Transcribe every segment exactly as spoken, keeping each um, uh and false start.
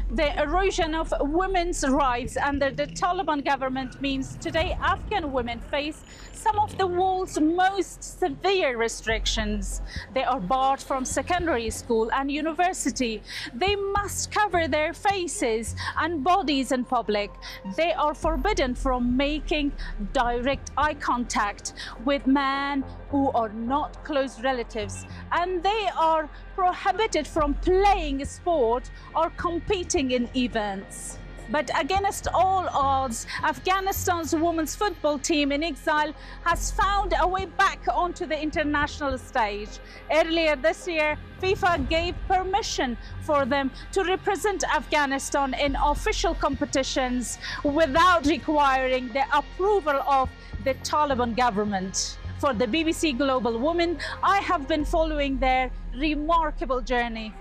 The erosion of women's rights under the Taliban government means today Afghan women face some of the world's most severe restrictions. They are barred from secondary school and university. They must cover their faces and bodies in public. They are forbidden from making direct eye contact with men who are not close relatives, and they are prohibited from playing sport or competing in events. But against all odds, Afghanistan's women's football team in exile has found a way back onto the international stage. Earlier this year, FIFA gave permission for them to represent Afghanistan in official competitions without requiring the approval of the Taliban government. For the B B C Global Women, I have been following their remarkable journey.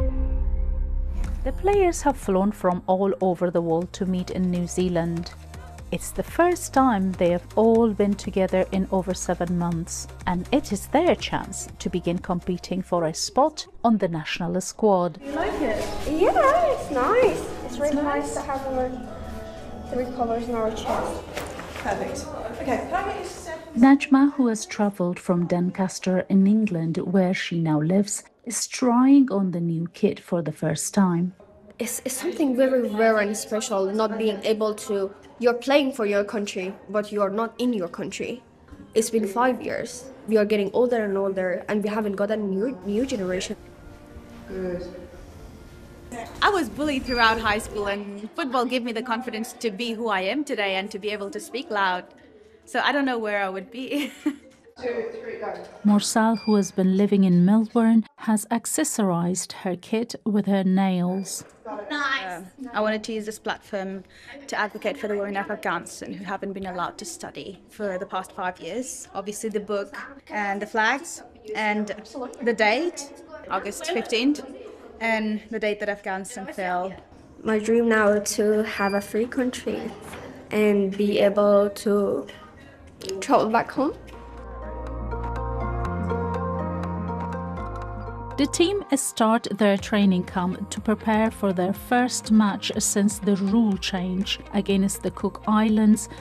The players have flown from all over the world to meet in New Zealand. It's the first time they have all been together in over seven months, and it is their chance to begin competing for a spot on the national squad. You like it? Yeah, it's nice. It's, it's really nice. nice to have our three colours in our chest. Perfect. Okay, can I get you to step? Najma, who has travelled from Doncaster in England, where she now lives, is trying on the new kit for the first time. It's, it's something very rare and special, not being able to... You're playing for your country, but you are not in your country. It's been five years. We are getting older and older, and we haven't got a new, new generation. Good. I was bullied throughout high school, and football gave me the confidence to be who I am today and to be able to speak loud. So I don't know where I would be. Two, three, go. Morsal, who has been living in Melbourne, has accessorized her kit with her nails. Nice. Um, I wanted to use this platform to advocate for the women of Afghanistan who haven't been allowed to study for the past five years. Obviously the book and the flags and the date, August fifteenth, and the date that Afghanistan fell. My dream now is to have a free country and be able to travel back home. The team start their training camp to prepare for their first match since the rule change against the Cook Islands